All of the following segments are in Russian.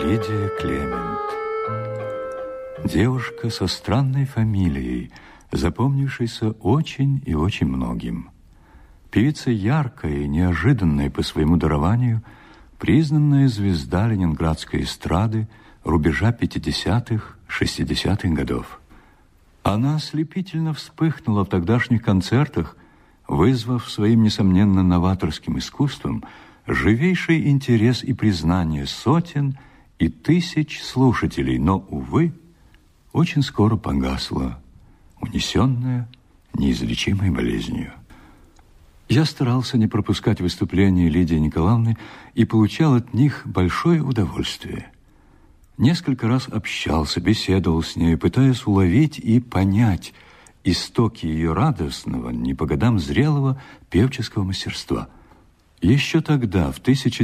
Лидия Клемент. Девушка со странной фамилией, запомнившейся очень и очень многим. Певица яркая и неожиданная по своему дарованию, признанная звезда ленинградской эстрады рубежа 50-х, 60-х годов. Она ослепительно вспыхнула в тогдашних концертах, вызвав своим, несомненно, новаторским искусством живейший интерес и признание сотен и тысяч слушателей, но, увы, очень скоро погасла, унесенная неизлечимой болезнью. Я старался не пропускать выступления Лидии Николаевны и получал от них большое удовольствие. Несколько раз общался, беседовал с ней, пытаясь уловить и понять истоки ее радостного, не по годам зрелого певческого мастерства. Еще тогда, в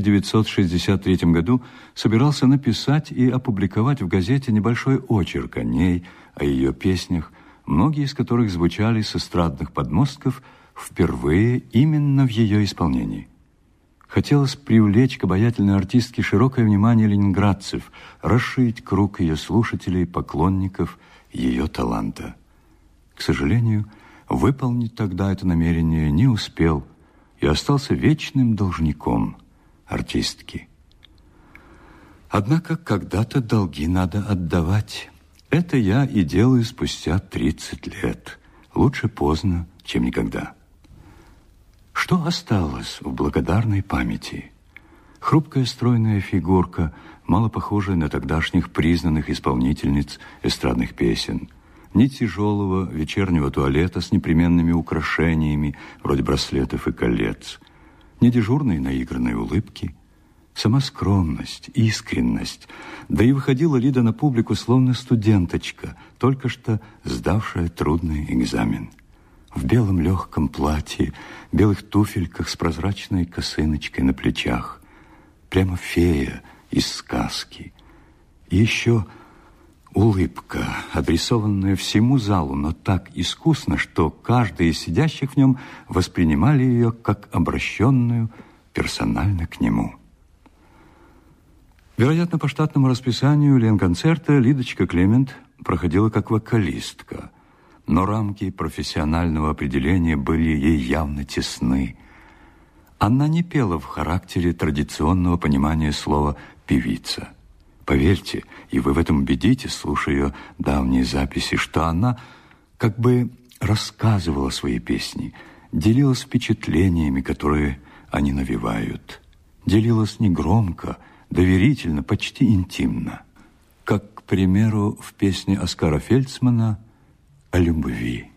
1963 году, собирался написать и опубликовать в газете небольшой очерк о ней, о ее песнях, многие из которых звучали с эстрадных подмостков впервые именно в ее исполнении. Хотелось привлечь к обаятельной артистке широкое внимание ленинградцев, расширить круг ее слушателей, поклонников ее таланта. К сожалению, выполнить тогда это намерение не успел и остался вечным должником артистки. Однако когда-то долги надо отдавать. Это я и делаю спустя 30 лет. Лучше поздно, чем никогда. Что осталось в благодарной памяти? Хрупкая стройная фигурка, мало похожая на тогдашних признанных исполнительниц эстрадных песен, ни тяжелого вечернего туалета с непременными украшениями, вроде браслетов и колец, ни дежурной наигранной улыбки, сама скромность, искренность, да и выходила Лида на публику словно студенточка, только что сдавшая трудный экзамен. В белом легком платье, белых туфельках с прозрачной косыночкой на плечах. Прямо фея из сказки. И еще улыбка, адресованная всему залу, но так искусно, что каждый из сидящих в нем воспринимали ее как обращенную персонально к нему. Вероятно, по штатному расписанию ленконцерта Лидочка Клемент проходила как вокалистка, но рамки профессионального определения были ей явно тесны. Она не пела в характере традиционного понимания слова «певица». Поверьте, и вы в этом убедитесь, слушая ее давние записи, что она как бы рассказывала свои песни, делилась впечатлениями, которые они навевают, делилась негромко, доверительно, почти интимно, как, к примеру, в песне Оскара Фельдсмана о любви.